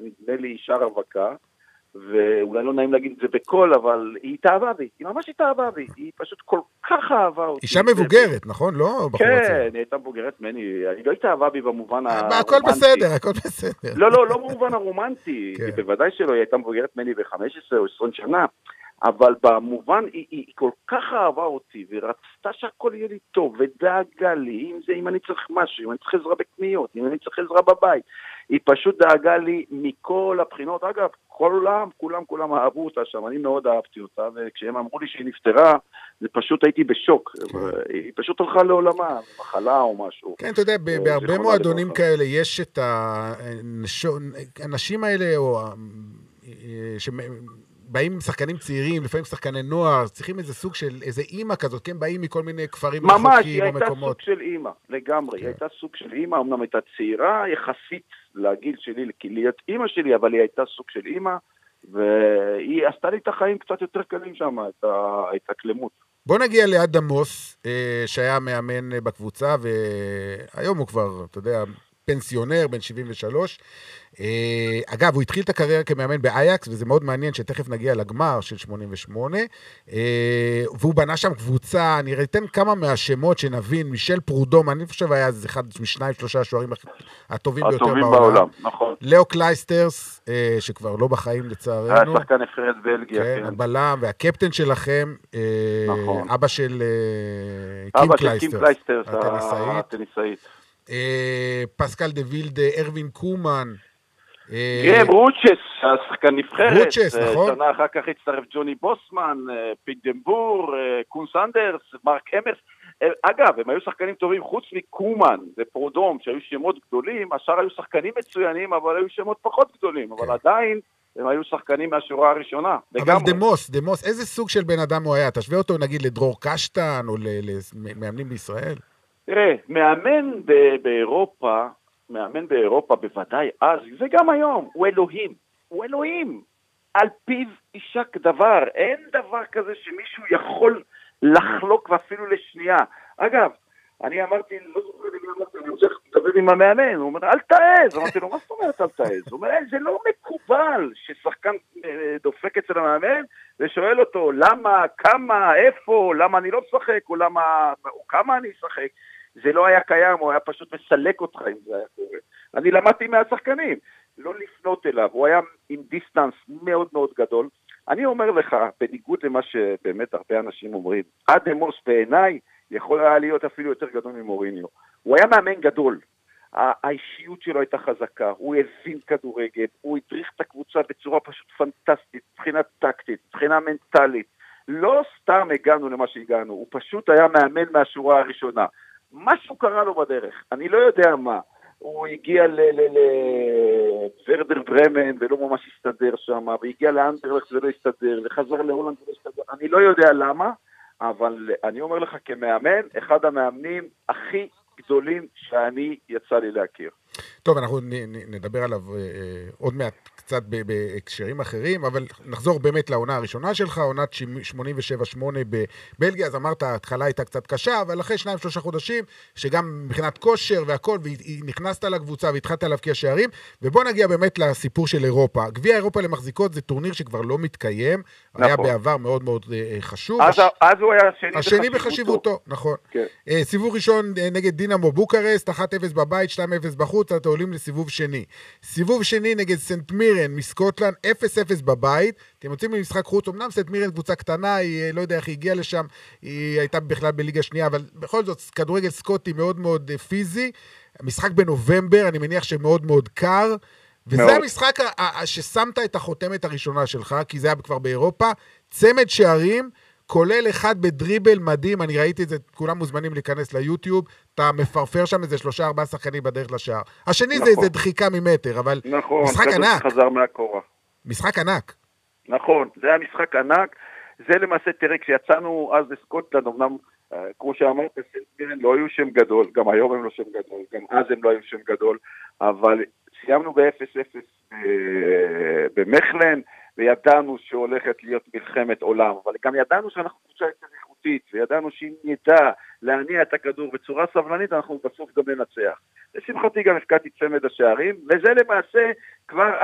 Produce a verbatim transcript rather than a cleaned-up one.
נדמה לי אישה רווקה, ואולי לא נעים להגיד את זה בקול, אבל היא התאהבה בי, היא ממש התאהבה בי, היא פשוט כל כך אהבה אותי. אישה מבוגרת, נכון? לא בחורה צעירה. כן, היא הייתה מבוגרת ממני, אני לא התאהבה בי במובן הרומנטי. הכל בסדר, הכל בסדר. לא, לא, לא במובן הרומנטי, כן. בוודאי שלא, היא הייתה מבוגרת ממני ב-חמש עשרה או עשרים שנה, אבל במובן, היא, היא כל כך אהבה אותי, ורצתה שהכל יהיה לי טוב, ודאגה לי, אם זה, אם אני צריך משהו, אם אני צריך עזרה בקניות, אם אני צריך עזרה בבית, היא פשוט דאגה לי מכל הבחינות. אגב, כולם, כולם, כולם אהבו אותה שם, אני מאוד אהבתי אותה, וכשהם אמרו לי שהיא נפטרה, זה פשוט הייתי בשוק, היא פשוט הלכה לעולמה, מחלה או משהו. כן, אתה יודע, בהרבה מועדונים כאלה, יש את האנשים האלה, או באים שחקנים צעירים, לפעמים שחקני נוער, צריכים איזה סוג של, איזה אימא כזאת, כן, באים מכל מיני כפרים רחוקים או מקומות. ממש, היא הייתה סוג של אימא, לגמרי, היא הייתה סוג של אימא, אמנם הייתה צעירה, יחסית לגיל שלי, להיות אימא שלי, אבל היא הייתה סוג של אימא, והיא עשתה לי את החיים קצת יותר קלים שם, את הקלמות. בוא נגיע ליד עמוס, שהיה מאמן בקבוצה, והיום הוא כבר, אתה יודע, פנסיונר, בן שבעים ושלוש. אגב, הוא התחיל את הקריירה כמאמן באייקס, וזה מאוד מעניין שתכף נגיע לגמר של שמונים ושמונה, והוא בנה שם קבוצה, אני אתן כמה מהשמות שנבין, מישל פרודום, אני חושב היה זה אחד משניים, שלושה השוערים הטובים ביותר בעולם. נכון. לאו קלייסטרס, שכבר לא בחיים לצערנו. היה שחקן נבחרת בלגיה, כן. הבלם, והקפטן שלכם, אבא של קים קלייסטרס, הטניסאית. פסקל דה וילדה, ארווין קומן, גרם רוצ'ס, השחקן נבחרת, רוצ'ס, נכון? שנה אחר כך הצטרף ג'וני בוסמן, פיט דמבור, קון סנדרס, מרק אמרס. אגב, הם היו שחקנים טובים חוץ מקומן ופרודום, שהיו שמות גדולים, השאר היו שחקנים מצוינים, אבל היו שמות פחות גדולים, אבל עדיין הם היו שחקנים מהשורה הראשונה. אבל דמוס, דמוס, איזה סוג של בן אדם הוא היה? תשווה אותו נגיד לדרור קשטן או למאמנים בישראל? תראה, מאמן באירופה, מאמן באירופה בוודאי אז, וגם היום, הוא אלוהים, הוא אלוהים. על פיו יישק דבר, אין דבר כזה שמישהו יכול לחלוק ואפילו לשנייה. אגב, אני אמרתי, לא זוכר לי מי אמרתי, אני רוצה לדבר עם המאמן, הוא אומר, אל תעז, אמרתי לו, מה זאת אומרת אל תעז? הוא אומר, זה לא מקובל ששחקן דופק אצל המאמן, ושואל אותו, למה, כמה, איפה, למה אני לא משחק, או למה, או כמה אני אשחק. זה לא היה קיים, הוא היה פשוט מסלק אותך אם זה היה קורה. אני למדתי מהשחקנים, לא לפנות אליו, הוא היה עם דיסטנס מאוד מאוד גדול. אני אומר לך, בניגוד למה שבאמת הרבה אנשים אומרים, עד עמוס בעיניי יכול היה להיות אפילו יותר גדול ממוריניו. הוא היה מאמן גדול, האישיות שלו הייתה חזקה, הוא הבין כדורגל, הוא הדריך את הקבוצה בצורה פשוט פנטסטית, מבחינה טקטית, מבחינה מנטלית. לא סתם הגענו למה שהגענו, הוא פשוט היה מאמן מהשורה הראשונה. משהו קרה לו בדרך, אני לא יודע מה. הוא הגיע לוורדר ברמן ולא ממש הסתדר שם, והגיע לאנדרלכט ולא הסתדר, וחזר להולנד ולא הסתדר, אני לא יודע למה, אבל אני אומר לך כמאמן, אחד המאמנים הכי גדולים שאני יצא לי להכיר. טוב, אנחנו נדבר עליו עוד מעט קצת בהקשרים אחרים, אבל נחזור באמת לעונה הראשונה שלך, עונת שמונים ושבע שמונה בבלגיה, אז אמרת, ההתחלה הייתה קצת קשה, אבל אחרי שניים שלושה חודשים, שגם מבחינת כושר והכל, ונכנסת לקבוצה והתחלת להבקיע שערים, ובוא נגיע באמת לסיפור של אירופה. גביע אירופה למחזיקות זה טורניר שכבר לא מתקיים, היה בעבר מאוד מאוד חשוב. אז הוא היה השני בחשיבותו, נכון. סיבוב ראשון נגד דינמו בוקרסט, אחת אפס בבית, שתיים אפס בחוץ, אתם עולים לסיבוב שני. סיבוב שני נגד סנט מירן מסקוטלנד, אפס אפס בבית. אתם יוצאים למשחק חוץ, אמנם סנט מירן קבוצה קטנה, היא לא יודע איך היא הגיעה לשם, היא הייתה בכלל בליגה שנייה, אבל בכל זאת כדורגל סקוטי מאוד מאוד פיזי. משחק בנובמבר, אני מניח שמאוד מאוד קר, וזה מאוד. המשחק ששמת את החותמת הראשונה שלך, כי זה היה כבר באירופה, צמד שערים, כולל אחד בדריבל מדהים, אני ראיתי את זה, כולם מוזמנים להיכנס ליוטיוב, אתה מפרפר שם איזה שלושה ארבעה שחקנים בדרך לשער. השני נכון. זה איזה דחיקה ממטר, אבל נכון, משחק ענק. חזר מהקורה. משחק ענק. נכון, זה היה משחק ענק, זה למעשה, תראה, כשיצאנו אז לסקוטלנד, אמנם, כמו שאמרת, סנט-מירן לא היו שם גדול, גם היום הם לא שם גדול, גם אז הם לא היו שם גדול, אבל סיימנו ב-אפס אפס במכלן, וידענו שהולכת להיות מלחמת עולם, אבל גם ידענו שאנחנו קבוצה יותר איכותית, וידענו שאם נדע להניע את הכדור בצורה סבלנית, אנחנו בסוף גם ננצח. לשמחתי גם הפקעתי צמד השערים, וזה למעשה כבר